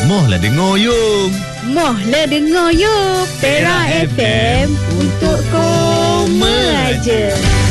Mohlah dengar yuk. Mohlah dengar yuk. Perak FM untuk koma aja.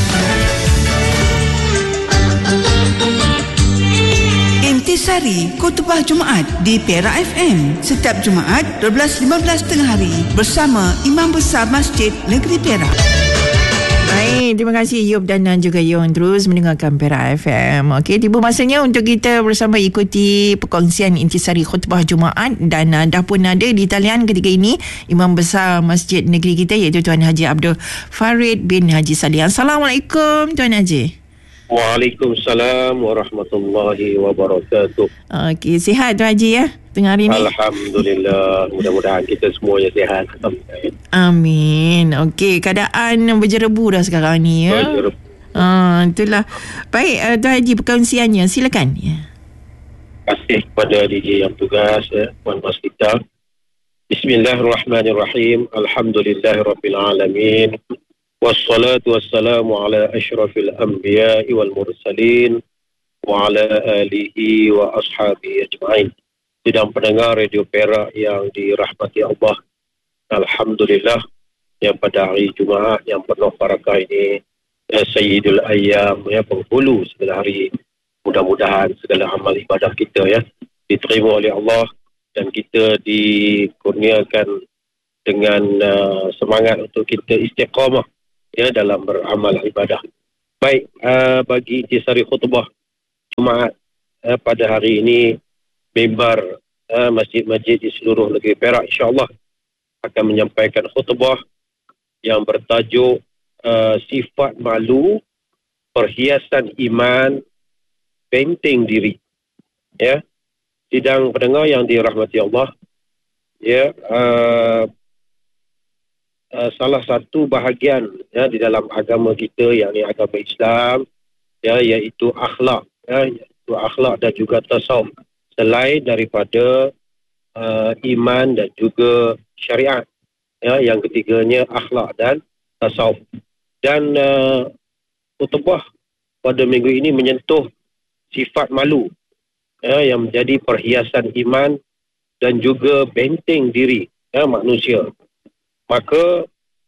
Intisari Khutbah Jumaat di Perak FM setiap Jumaat 12.15 tengah hari bersama Imam Besar Masjid Negeri Perak. Baik, terima kasih Yub dan juga Yon terus mendengarkan Perak FM. Okey, tiba masanya untuk kita bersama ikuti perkongsian Intisari Khutbah Jumaat dan dah pun ada di talian ketika ini Imam Besar Masjid Negeri kita iaitu Tuan Haji Abdul Farid bin Haji Saleh. Assalamualaikum Tuan Haji. Waalaikumsalam warahmatullahi wabarakatuh. Okey, sihat Tuan Haji ya tengah hari ni? Alhamdulillah, mudah-mudahan kita semuanya sihat. Amin. Okey, keadaan berjerebu dah sekarang ni ya. Berjerebu. Itulah. Baik, Tuan Haji perkongsiannya silakan. Ya. Terima kasih kepada DJ yang tugas Puan Masita. Bismillahirrahmanirrahim. Alhamdulillahirabbil alamin. Wassalatu wassalamu ala asyrafil anbiya'i wal mursalin wa ala alihi wa ashabihi ajma'in. Sidang pendengar Radio Perak yang dirahmati Allah, alhamdulillah yang pada hari Jumaat yang penuh barakah ini, Sayyidul Ayyam, penghulu segala hari, mudah-mudahan segala amal ibadah kita diterima oleh Allah dan kita dikurniakan dengan semangat untuk kita istiqamah dalam beramal ibadah. Baik, bagi intisari khutbah Jumaat pada hari ini, mimbar masjid-masjid di seluruh negeri Perak insya-Allah akan menyampaikan khutbah yang bertajuk sifat malu, perhiasan iman, benteng diri. Ya. Sidang pendengar yang dirahmati Allah, salah satu bahagian di dalam agama kita, yakni agama Islam, iaitu akhlak, iaitu akhlak dan juga tasawuf, selain daripada iman dan juga syariat. Yang ketiganya akhlak dan tasawuf. Dan khutbah pada minggu ini menyentuh sifat malu yang menjadi perhiasan iman dan juga benteng diri manusia. Maka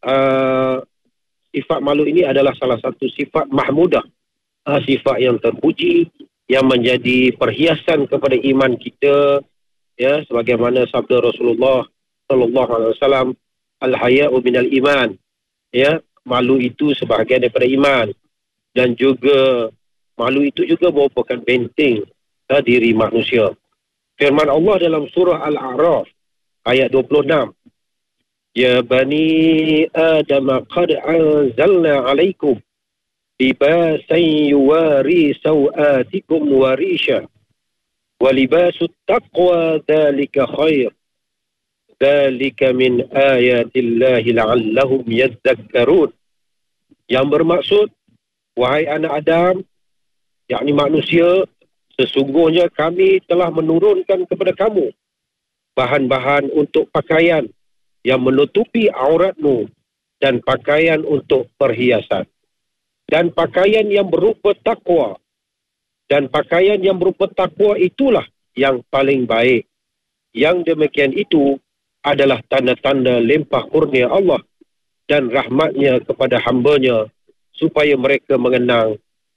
sifat malu ini adalah salah satu sifat mahmudah, sifat yang terpuji, yang menjadi perhiasan kepada iman kita, sebagaimana sabda Rasulullah sallallahu alaihi wasallam, al-haya'u minal iman, malu itu sebahagian daripada iman, dan juga malu itu juga merupakan benteng diri manusia. Firman Allah dalam surah Al-A'raf ayat 26, Ya bani Adam qad anzalna alaikum libasan yuwari sawatikum warisha wa libasut taqwa dhalika khair dhalika min ayatillahi la'allahum yadhakkarun. Yang bermaksud, wahai anak Adam, yakni manusia, sesungguhnya kami telah menurunkan kepada kamu bahan-bahan untuk pakaian yang menutupi auratmu dan pakaian untuk perhiasan. Dan pakaian yang berupa takwa. Dan pakaian yang berupa takwa itulah yang paling baik. Yang demikian itu adalah tanda-tanda limpah kurnia Allah dan rahmatnya kepada hambanya supaya mereka mengenang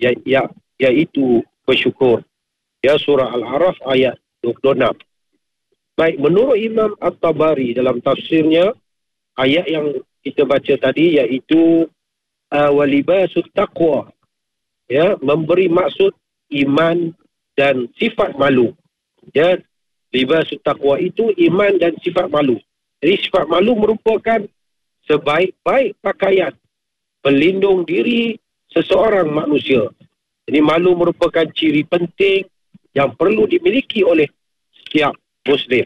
iaitu bersyukur. Surah Al-A'raf ayat 26. Baik, menurut Imam At-Tabari dalam tafsirnya, ayat yang kita baca tadi iaitu walibasut taqwa, memberi maksud iman dan sifat malu. Libasut taqwa itu iman dan sifat malu. Jadi sifat malu merupakan sebaik-baik pakaian pelindung diri seseorang manusia. Jadi malu merupakan ciri penting yang perlu dimiliki oleh setiap Muslim.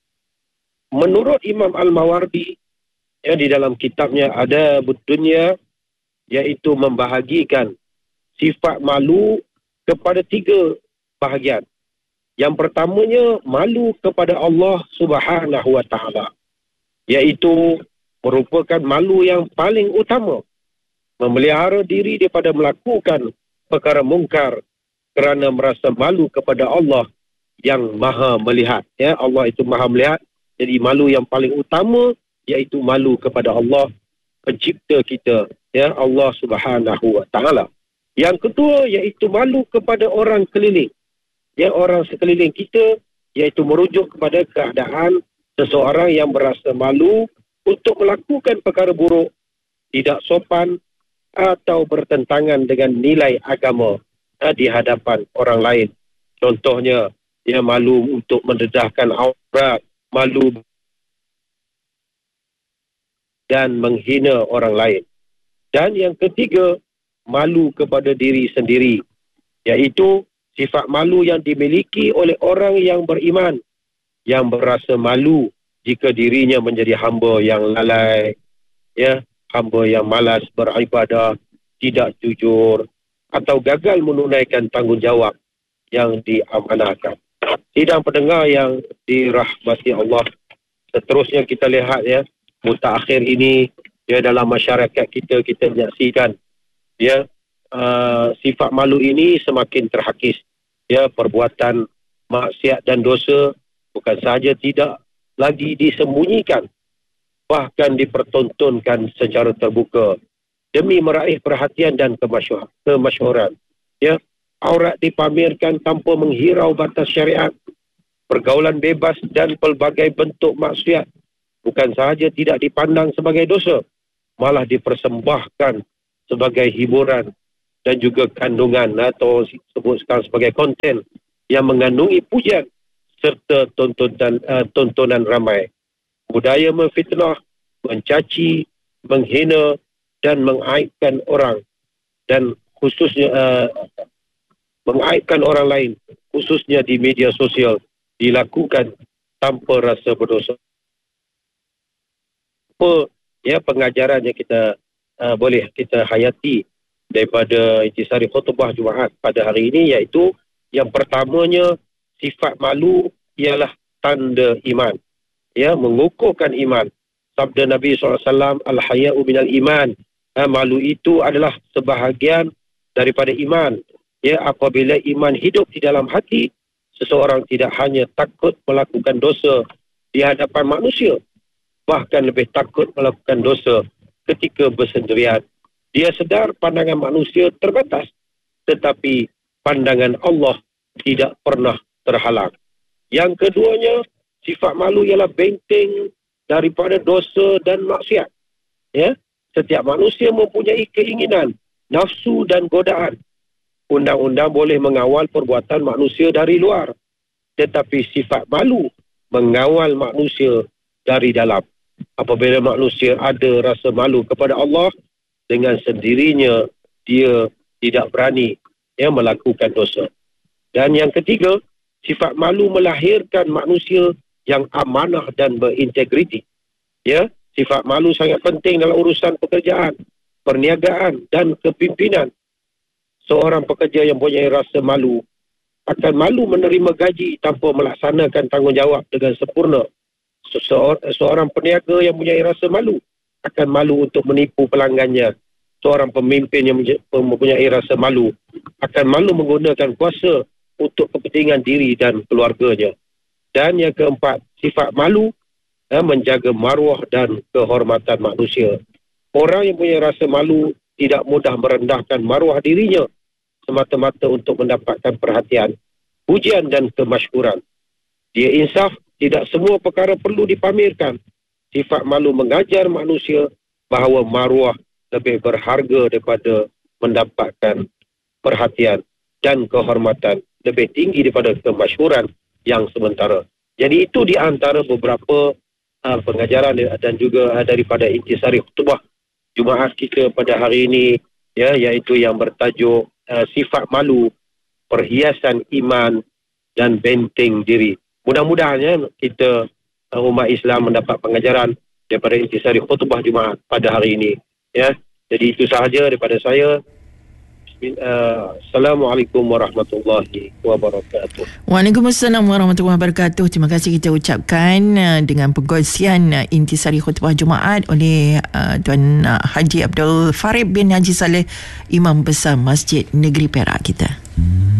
Menurut Imam Al-Mawardi, di dalam kitabnya Adabud Dunya, iaitu membahagikan sifat malu kepada 3 bahagian. Yang pertamanya, malu kepada Allah Subhanahu wa Ta'ala, iaitu merupakan malu yang paling utama. Memelihara diri daripada melakukan perkara mungkar kerana merasa malu kepada Allah yang maha melihat. Ya, Allah itu maha melihat. Jadi malu yang paling utama iaitu malu kepada Allah, pencipta kita, ya, Allah Subhanahu wa taala. Yang kedua iaitu malu kepada orang keliling. Ya, orang sekeliling kita, iaitu merujuk kepada keadaan seseorang yang berasa malu untuk melakukan perkara buruk, tidak sopan atau bertentangan dengan nilai agama di hadapan orang lain. Contohnya, dia malu untuk mendedahkan aurat, malu dan menghina orang lain. Dan yang ketiga, malu kepada diri sendiri, iaitu sifat malu yang dimiliki oleh orang yang beriman, yang berasa malu jika dirinya menjadi hamba yang lalai, ya, hamba yang malas beribadah, tidak jujur atau gagal menunaikan tanggungjawab yang diamanahkan. Sidang pendengar yang dirahmati Allah, seterusnya kita lihat, ya, mutakhir ini, ya, dalam masyarakat kita menyaksikan, ya, sifat malu ini semakin terhakis. Ya, perbuatan maksiat dan dosa bukan sahaja tidak lagi disembunyikan, bahkan dipertontonkan secara terbuka demi meraih perhatian dan kemasyhuran. Ya, aurat dipamerkan tanpa menghirau batas syariat. Pergaulan bebas dan pelbagai bentuk maksiat bukan sahaja tidak dipandang sebagai dosa, malah dipersembahkan sebagai hiburan dan juga kandungan atau sebut sekarang sebagai konten yang mengandungi pujian serta tontonan ramai. Budaya memfitnah, mencaci, menghina dan mengaibkan orang, dan khususnya mengaibkan orang lain, khususnya di media sosial, dilakukan tanpa rasa berdosa. Apa, ya, pengajaran yang kita boleh kita hayati daripada intisari khutbah Jumaat pada hari ini, iaitu yang pertamanya, sifat malu ialah tanda iman, ya, mengukuhkan iman. Sabda Nabi SAW, al-haya'u minal iman, malu itu adalah sebahagian daripada iman. Ya, apabila iman hidup di dalam hati, seseorang tidak hanya takut melakukan dosa di hadapan manusia, bahkan lebih takut melakukan dosa ketika bersendirian. Dia sedar pandangan manusia terbatas, tetapi pandangan Allah tidak pernah terhalang. Yang keduanya, sifat malu ialah benteng daripada dosa dan maksiat. Ya, setiap manusia mempunyai keinginan, nafsu dan godaan. Undang-undang boleh mengawal perbuatan manusia dari luar, tetapi sifat malu mengawal manusia dari dalam. Apabila manusia ada rasa malu kepada Allah, dengan sendirinya dia tidak berani, ya, melakukan dosa. Dan yang ketiga, sifat malu melahirkan manusia yang amanah dan berintegriti. Ya, sifat malu sangat penting dalam urusan pekerjaan, perniagaan dan kepimpinan. Seorang pekerja yang mempunyai rasa malu akan malu menerima gaji tanpa melaksanakan tanggungjawab dengan sempurna. Seorang peniaga yang mempunyai rasa malu akan malu untuk menipu pelanggannya. Seorang pemimpin yang mempunyai rasa malu akan malu menggunakan kuasa untuk kepentingan diri dan keluarganya. Dan yang keempat, sifat malu menjaga maruah dan kehormatan manusia. Orang yang punya rasa malu tidak mudah merendahkan maruah dirinya semata-mata untuk mendapatkan perhatian, pujian dan kemasyhuran. Dia insaf, tidak semua perkara perlu dipamerkan. Sifat malu mengajar manusia bahawa maruah lebih berharga daripada mendapatkan perhatian, dan kehormatan lebih tinggi daripada kemasyhuran yang sementara. Jadi itu di antara beberapa pengajaran dan juga daripada intisari khutbah Jumaat kita pada hari ini, ya, iaitu yang bertajuk sifat malu, perhiasan iman dan benteng diri. Mudah-mudahan, ya, kita umat Islam mendapat pengajaran daripada intisari khutbah Jumaat pada hari ini. Ya, jadi itu sahaja daripada saya. Assalamualaikum warahmatullahi wabarakatuh. Waalaikumsalam warahmatullahi wabarakatuh. Terima kasih kita ucapkan dengan pengkongsian intisari khutbah Jumaat oleh Tuan Haji Abdul Farid bin Haji Saleh, Imam Besar Masjid Negeri Perak kita.